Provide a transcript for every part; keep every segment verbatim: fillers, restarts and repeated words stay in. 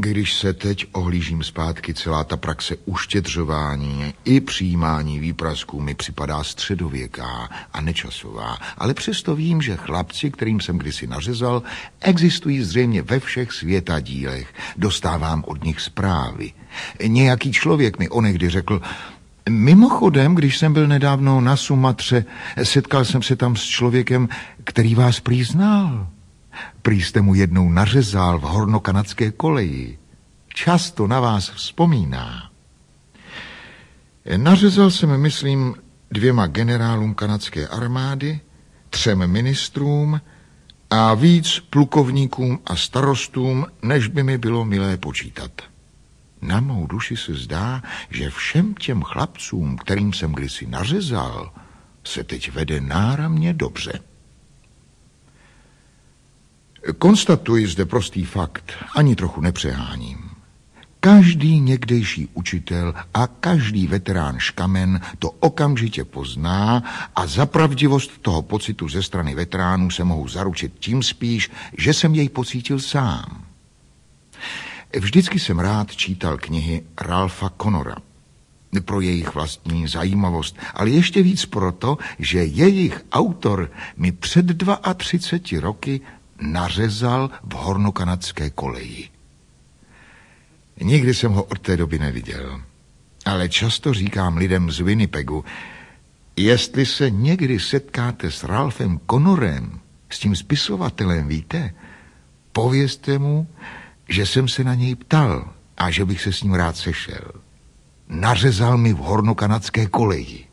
Když se teď ohlížím zpátky, celá ta praxe uštědřování i přijímání výprasků mi připadá středověká a nečasová, ale přesto vím, že chlapci, kterým jsem kdysi nařezal, existují zřejmě ve všech světadílech. Dostávám od nich zprávy. Nějaký člověk mi onehdy řekl: mimochodem, když jsem byl nedávno na Sumatře, setkal jsem se tam s člověkem, který vás prý znal. Prý jste mu jednou nařezal v hornokanadské koleji. Často na vás vzpomíná. Nařezal jsem, myslím, dvěma generálům kanadské armády, třem ministrům a víc plukovníkům a starostům, než by mi bylo milé počítat. Na mou duši se zdá, že všem těm chlapcům, kterým jsem kdysi nařezal, se teď vede náramně dobře. Konstatuji zde prostý fakt, ani trochu nepřeháním. Každý někdejší učitel a každý veterán škamen to okamžitě pozná a za pravdivost toho pocitu ze strany veteránů se mohu zaručit tím spíš, že jsem jej pocítil sám. Vždycky jsem rád čítal knihy Ralpha Connora pro jejich vlastní zajímavost, ale ještě víc proto, že jejich autor mi před třiceti dvěma roky nařezal v hornokanadské koleji. Nikdy jsem ho od té doby neviděl, ale často říkám lidem z Winnipegu: jestli se někdy setkáte s Ralphem Connorem, s tím spisovatelem, víte, povězte mu, že jsem se na něj ptal a že bych se s ním rád sešel. Nařezal mi v hornokanadské koleji.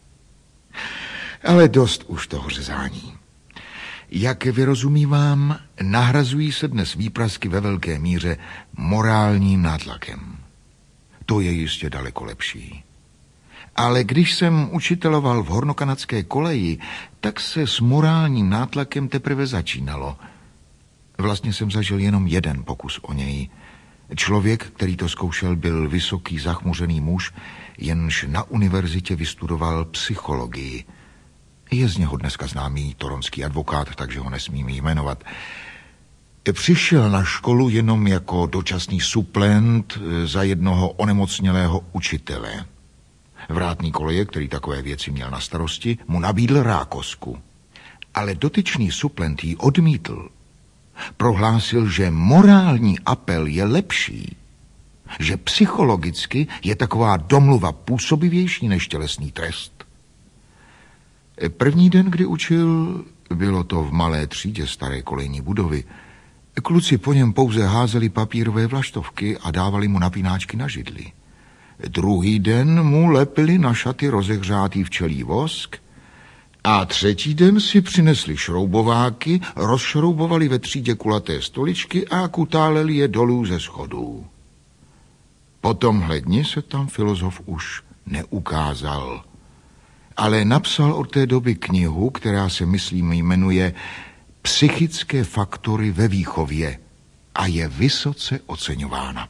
Ale dost už toho řezání. Jak vyrozumívám, nahrazují se dnes výprasky ve velké míře morálním nátlakem. To je jistě daleko lepší. Ale když jsem učiteloval v hornokanadské koleji, tak se s morálním nátlakem teprve začínalo. Vlastně jsem zažil jenom jeden pokus o něj. Člověk, který to zkoušel, byl vysoký, zachmuřený muž, jenž na univerzitě vystudoval psychologii. Je z něho dneska známý toronský advokát, takže ho nesmím jmenovat. Přišel na školu jenom jako dočasný suplent za jednoho onemocnělého učitele. Vrátný koleje, který takové věci měl na starosti, mu nabídl rákosku. Ale dotyčný suplent ji odmítl. Prohlásil, že morální apel je lepší, že psychologicky je taková domluva působivější než tělesný trest. První den, kdy učil, bylo to v malé třídě staré kolejní budovy. Kluci po něm pouze házeli papírové vlaštovky a dávali mu napínáčky na židli. Druhý den mu lepili na šaty rozehřátý včelí vosk a třetí den si přinesli šroubováky, rozšroubovali ve třídě kulaté stoličky a kutáleli je dolů ze schodů. Po tomhle dni se tam filozof už neukázal, ale napsal od té doby knihu, která se, myslím, jmenuje Psychické faktory ve výchově a je vysoce oceňována.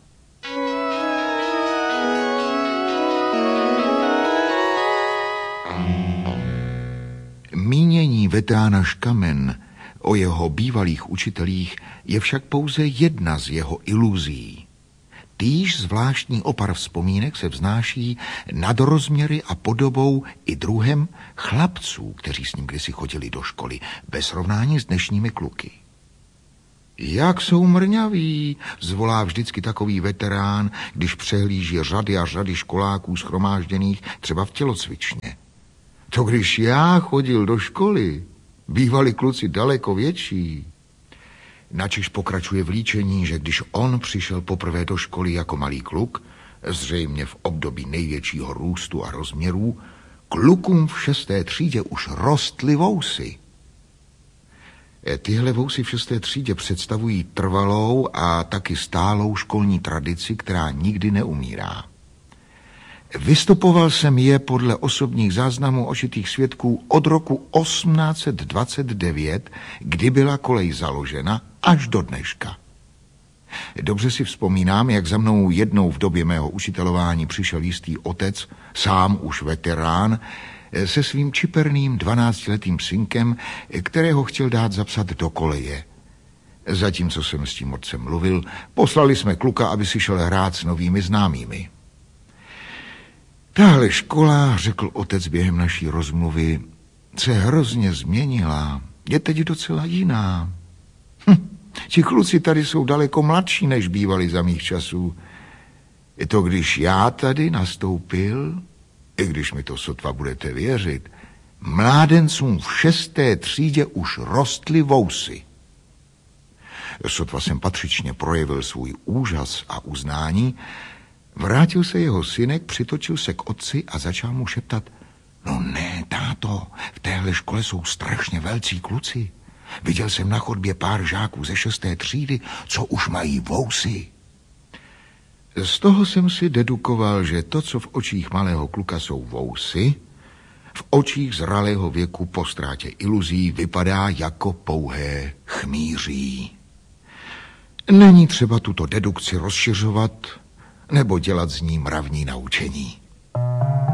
Mínění veterána Škamen o jeho bývalých učitelích je však pouze jedna z jeho iluzí. Týž zvláštní opar vzpomínek se vznáší nad rozměry a podobou i druhem chlapců, kteří s ním kdysi chodili do školy, ve srovnání s dnešními kluky. Jak jsou mrňaví, zvolá vždycky takový veterán, když přehlíží řady a řady školáků shromážděných třeba v tělocvičně. To když já chodil do školy, bývali kluci daleko větší. Načež pokračuje v líčení, že když on přišel poprvé do školy jako malý kluk, zřejmě v období největšího růstu a rozměrů, klukům v šesté třídě už rostly vousy. Tyhle vousy v šesté třídě představují trvalou a taky stálou školní tradici, která nikdy neumírá. Vystupoval jsem je podle osobních záznamů očitých svědků od roku osmnáct set dvacet devět, kdy byla kolej založena, až do dneška. Dobře si vzpomínám, jak za mnou jednou v době mého učitelování přišel jistý otec, sám už veterán, se svým čiperným dvanáctiletým synkem, kterého chtěl dát zapsat do koleje. Zatímco jsem s tím otcem mluvil, poslali jsme kluka, aby si šel hrát s novými známými. Tahle škola, řekl otec během naší rozmluvy, se hrozně změnila. Je teď docela jiná. Hm, ti kluci tady jsou daleko mladší, než bývali za mých časů. Je to, když já tady nastoupil, i když mi to sotva budete věřit, mládencům v šesté třídě už rostly vousy. Sotva jsem patřičně projevil svůj úžas a uznání, vrátil se jeho synek, přitočil se k otci a začal mu šeptat: No ne, táto, v téhle škole jsou strašně velcí kluci. Viděl jsem na chodbě pár žáků ze šesté třídy, co už mají vousy. Z toho jsem si dedukoval, že to, co v očích malého kluka jsou vousy, v očích zralého věku po ztrátě iluzí vypadá jako pouhé chmýří. Není třeba tuto dedukci rozšiřovat nebo dělat z ní mravní naučení.